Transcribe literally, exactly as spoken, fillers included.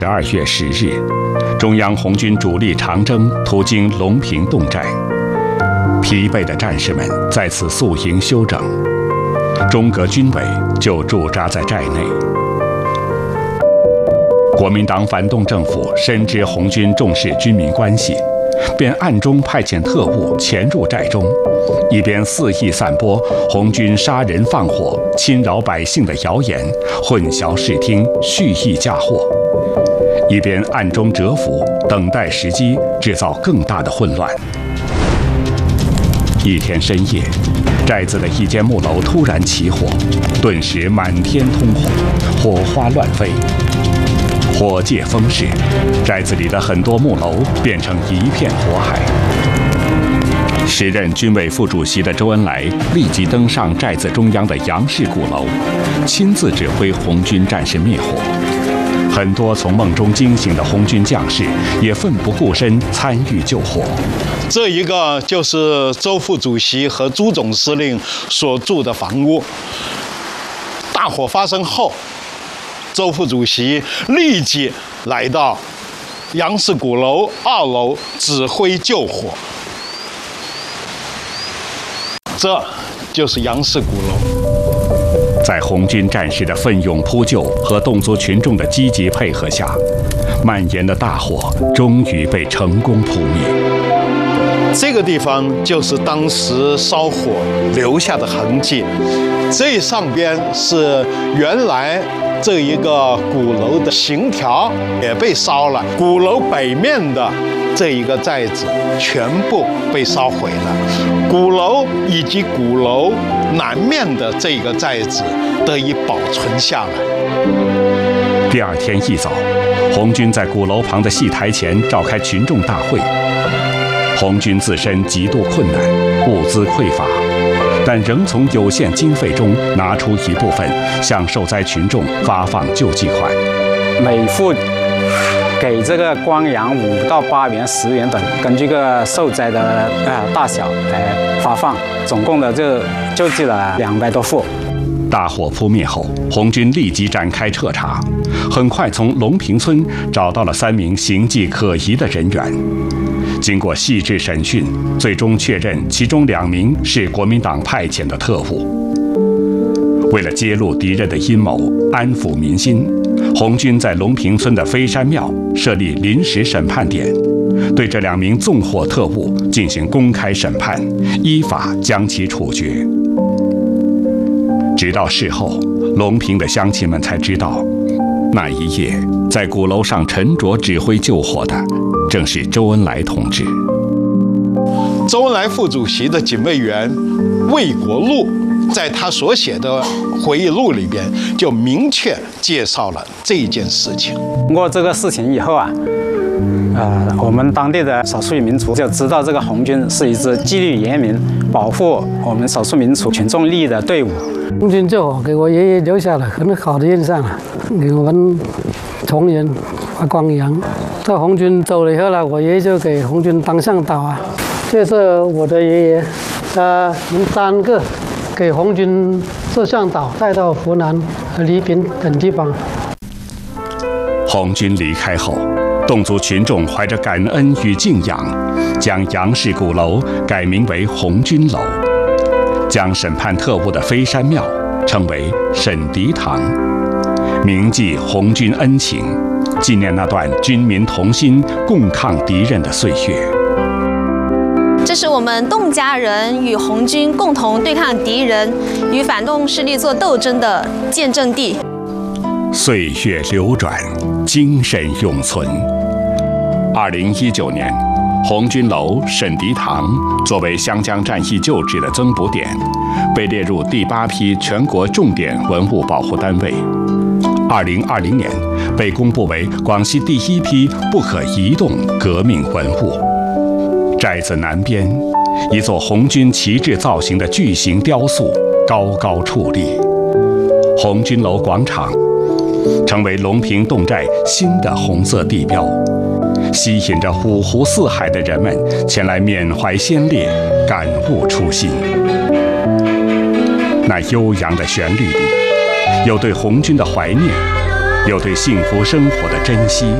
十二月十日，中央红军主力长征途经隆平洞寨，疲惫的战士们在此宿营休整，中革军委就驻扎在寨内。国民党反动政府深知红军重视军民关系，便暗中派遣特务潜入寨中，一边肆意散播红军杀人放火、侵扰百姓的谣言，混淆视听，蓄意嫁祸，一边暗中蛰伏，等待时机，制造更大的混乱。一天深夜，寨子的一间木楼突然起火，顿时满天通红，火花乱飞。火借风势，寨子里的很多木楼变成一片火海。时任军委副主席的周恩来立即登上寨子中央的杨氏鼓楼，亲自指挥红军战士灭火。很多从梦中惊醒的红军将士也奋不顾身参与救火。 这一个就是周副主席和朱总司令所住的房屋。大火发生后，周副主席立即来到杨氏鼓楼二楼指挥救火。这就是杨氏鼓楼。 在红军战士的奋勇扑救和侗族群众的积极配合下，蔓延的大火终于被成功扑灭。 这个地方就是当时烧火留下的痕迹。这上边是原来这一个鼓楼的行条也被烧了，鼓楼北面的这一个寨子全部被烧毁了，鼓楼以及鼓楼南面的这个寨子得以保存下来。 第二天一早，红军在鼓楼旁的戏台前召开群众大会。红军自身极度困难，物资匮乏，但仍从有限经费中拿出一部分向受灾群众发放救济款， 每户给这个光洋五到八元、十元等，根据个受灾的呃大小来发放，总共的就救济了两百多户。 大火扑灭后，红军立即展开彻查，很快从隆平村找到了三名形迹可疑的人员。经过细致审讯，最终确认其中两名是国民党派遣的特务。为了揭露敌人的阴谋，安抚民心，红军在隆平村的飞山庙设立临时审判点，对这两名纵火特务进行公开审判，依法将其处决。直到事后，隆平的乡亲们才知道，那一夜在鼓楼上沉着指挥救火的正是周恩来同志。 周恩来副主席的警卫员魏国禄在他所写的回忆录里边就明确介绍了这件事情。 通过这个事情以后啊，呃，我们当地的少数民族就知道这个红军是一支纪律严明、保护我们少数民族群众利益的队伍。 红军救火给我爷爷留下了很好的印象，给我们同仁发光扬。这红军走了以后呢，我爷爷就给红军当向导啊。这是我的爷爷，他们三个给红军做向导，带到湖南和黎平等地方。 红军离开后，侗族群众怀着感恩与敬仰，将杨氏鼓楼改名为红军楼，将审判特务的飞山庙称为沈涤堂，铭记红军恩情，纪念那段军民同心共抗敌人的岁月。 这是我们侗家人与红军共同对抗敌人、与反动势力做斗争的见证地。 岁月流转，精神永存。二零一九年，红军楼沈涤堂作为湘江战役旧址的增补点，被列入第八批全国重点文物保护单位。二零二零年，被公布为广西第一批不可移动革命文物。寨子南边，一座红军旗帜造型的巨型雕塑高高矗立，红军楼广场成为隆平侗寨新的红色地标，吸引着五湖四海的人们前来缅怀先烈，感悟初心。那悠扬的旋律里，有对红军的怀念， 有对幸福生活的珍惜